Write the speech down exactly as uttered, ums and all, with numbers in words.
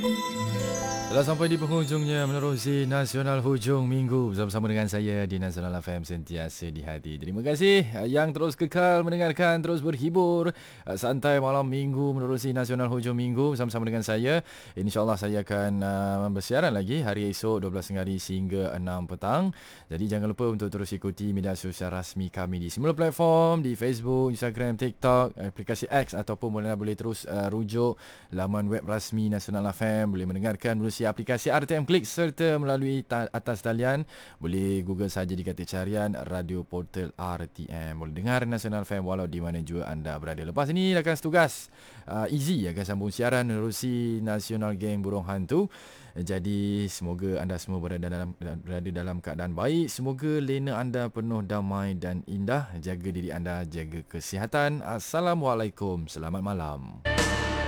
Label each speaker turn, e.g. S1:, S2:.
S1: Telah sampai di penghujungnya menerusi Nasional Hujung Minggu bersama-sama dengan saya di Nasional F M sentiasa di hati. Terima kasih yang terus kekal mendengarkan, terus berhibur santai malam minggu menerusi Nasional Hujung Minggu bersama-sama dengan saya. InsyaAllah saya akan uh, bersiaran lagi hari esok dua belas tengah hari sehingga enam petang. Jadi jangan lupa untuk terus ikuti media sosial rasmi kami di semua platform, di Facebook, Instagram, TikTok, aplikasi X ataupun boleh, boleh terus uh, rujuk laman web rasmi Nasional F M. Boleh mendengarkan melalui aplikasi R T M Klik serta melalui ta- atas talian boleh Google saja di kata carian Radio Portal R T M. Boleh dengar Nasional F M walau di mana juga anda berada. Lepas ini akan setugas uh, Easy akan sambung siaran menerusi Nasional Geng Burung Hantu. Jadi semoga anda semua berada dalam berada dalam keadaan baik. Semoga lena anda penuh damai dan indah. Jaga diri anda, jaga kesihatan. Assalamualaikum. Selamat malam.